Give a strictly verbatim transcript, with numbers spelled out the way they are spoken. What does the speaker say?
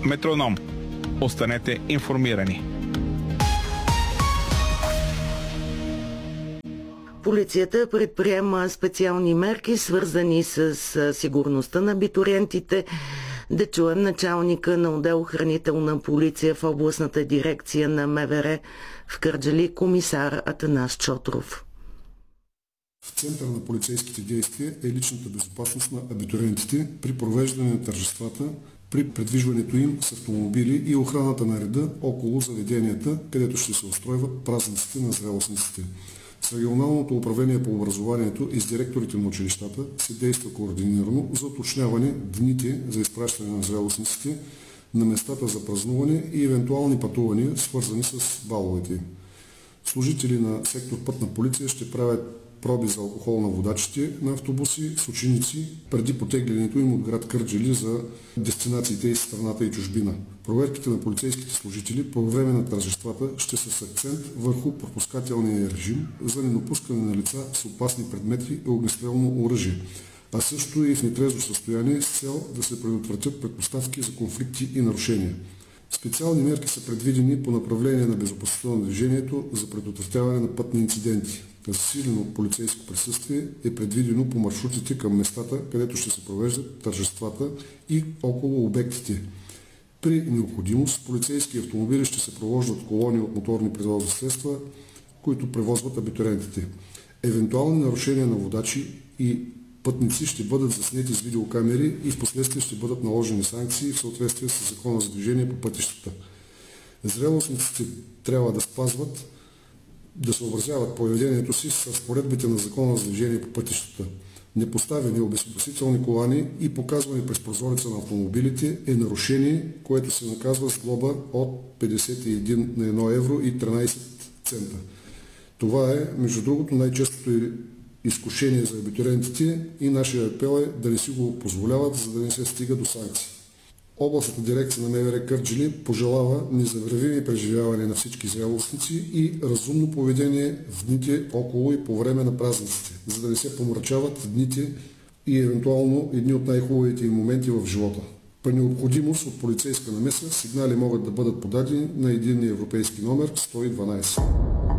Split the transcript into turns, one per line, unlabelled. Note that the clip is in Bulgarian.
Метроном. Останете информирани.
Полицията предприема специални мерки, свързани с сигурността на абитуриентите. Да чуем началника на отдел охранителна полиция в областната дирекция на МВР в Кърджали, комисар Атанас Чотров.
В центъра на полицейските действия е личната безопасност на абитуриентите при провеждане на тържествата, при предвижването им с автомобили и охраната на реда около заведенията, където ще се устройват празниците на зрелостниците. С регионалното управление по образованието и с директорите на училищата се действа координирано за уточняване дните за изпращане на зрелостниците на местата за празнуване и евентуални пътувания, свързани с баловете. Служители на сектор Пътна полиция ще правят проби за алкохол на водачите на автобуси с ученици преди потеглянето им от град Кърджали за дестинациите из страната и чужбина. Проверките на полицейските служители по време на тържествата ще са с акцент върху пропускателния режим за недопускане на лица с опасни предмети и огнестрелно оръжие, а също и в нетрезво състояние с цел да се предотвратят предпоставки за конфликти и нарушения. Специални мерки са предвидени по направление на безопасността на движението за предотвратяване на пътни инциденти. Засилено полицейско присъствие е предвидено по маршрутите към местата, където ще се провеждат тържествата и около обектите. При необходимост полицейски автомобили ще се провождат колони от моторни превозни средства, които превозват абитуриентите. Евентуални нарушения на водачи и пътници ще бъдат заснети с видеокамери и в последствие ще бъдат наложени санкции в съответствие с Закона за движение по пътищата. Зрелостниците трябва да спазват, да съобразяват поведението си с разпоредбите на Закона за движение по пътищата. Непоставени обезопасителни колани и показване през прозореца на автомобилите е нарушение, което се наказва с глоба от петдесет и едно на едно евро и тринадесет цента. Това е, между другото, най-честото изкушение за абитуриентите и нашия апел е да не си го позволяват, за да не се стига до санкции. Областната дирекция на МВР Кърджали пожелава незабравими преживявания на всички зрелостници и разумно поведение в дните около и по време на празниците, за да не се помрачават дните и евентуално едни от най-хубавите им моменти в живота. При необходимост от полицейска намеса сигнали могат да бъдат подадени на единния европейски номер сто и дванадесет.